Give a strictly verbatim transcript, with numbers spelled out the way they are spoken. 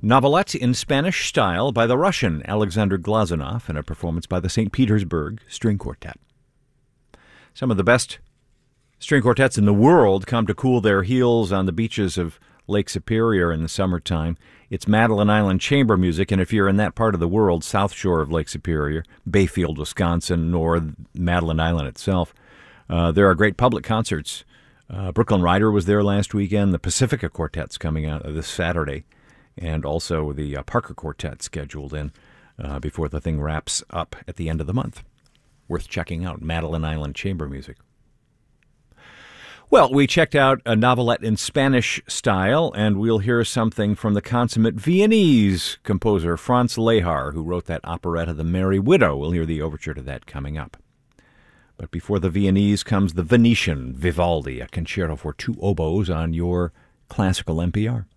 Novelette in Spanish style by the Russian Alexander Glazunov and a performance by the Saint Petersburg String Quartet. Some of the best string quartets in the world come to cool their heels on the beaches of Lake Superior in the summertime. It's Madeline Island chamber music, and if you're in that part of the world, south shore of Lake Superior, Bayfield, Wisconsin, or Madeline Island itself, uh, there are great public concerts. Uh, Brooklyn Rider was there last weekend. The Pacifica Quartet's coming out this Saturday, and also the uh, Parker Quartet scheduled in uh, before the thing wraps up at the end of the month. Worth checking out, Madeline Island chamber music. Well, we checked out a novelette in Spanish style, and we'll hear something from the consummate Viennese composer Franz Lehár, who wrote that operetta, The Merry Widow. We'll hear the overture to that coming up. But before the Viennese comes the Venetian Vivaldi, a concerto for two oboes on your classical N P R.